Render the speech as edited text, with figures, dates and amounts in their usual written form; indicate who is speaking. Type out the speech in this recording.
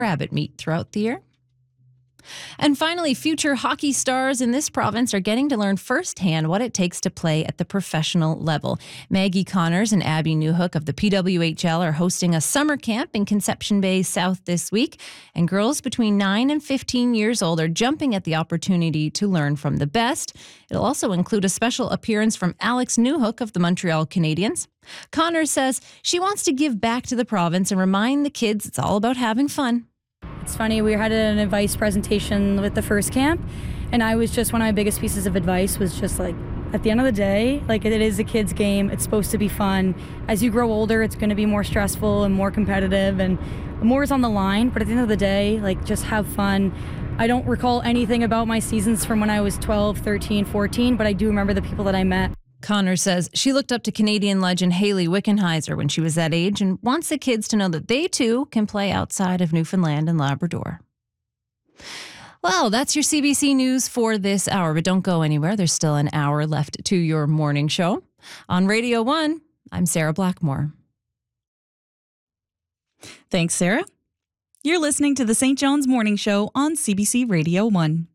Speaker 1: rabbit meat throughout the year. And finally, future hockey stars in this province are getting to learn firsthand what it takes to play at the professional level. Maggie Connors and Abby Newhook of the PWHL are hosting a summer camp in Conception Bay South this week, and girls between 9 and 15 years old are jumping at the opportunity to learn from the best. It'll also include a special appearance from Alex Newhook of the Montreal Canadiens. Connors says she wants to give back to the province and remind the kids it's all about having fun.
Speaker 2: It's funny, we had an advice presentation with the first camp, and one of my biggest pieces of advice was just like, at the end of the day, like it is a kid's game, it's supposed to be fun. As you grow older, it's going to be more stressful and more competitive, and more is on the line, but at the end of the day, like just have fun. I don't recall anything about my seasons from when I was 12, 13, 14, but I do remember the people that I met.
Speaker 1: Connors says she looked up to Canadian legend Hayley Wickenheiser when she was that age and wants the kids to know that they too can play outside of Newfoundland and Labrador. Well, that's your CBC News for this hour, but don't go anywhere. There's still an hour left to your morning show. On Radio 1, I'm Sarah Blackmore.
Speaker 3: Thanks, Sarah. You're listening to the St. John's Morning Show on CBC Radio 1.